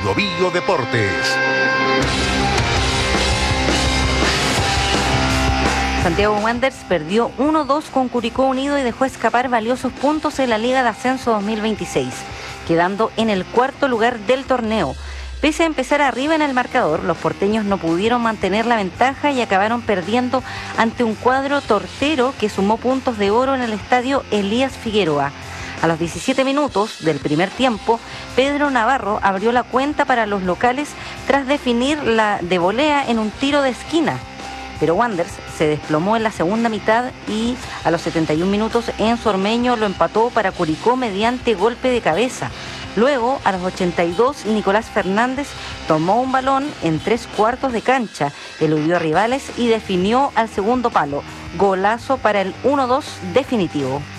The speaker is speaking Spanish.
Biobío Deportes. Santiago Wanderers perdió 1-2 con Curicó Unido y dejó escapar valiosos puntos en la Liga de Ascenso 2026, quedando en el cuarto lugar del torneo. Pese a empezar arriba en el marcador, los porteños no pudieron mantener la ventaja y acabaron perdiendo ante un cuadro tortero que sumó puntos de oro en el estadio Elías Figueroa. A los 17 minutos del primer tiempo, Pedro Navarro abrió la cuenta para los locales tras definir la de volea en un tiro de esquina. Pero Wanderers se desplomó en la segunda mitad y a los 71 minutos Enzo Ormeño lo empató para Curicó mediante golpe de cabeza. Luego, a los 82, Nicolás Fernández tomó un balón en 3/4 de cancha, eludió a rivales y definió al segundo palo. Golazo para el 1-2 definitivo.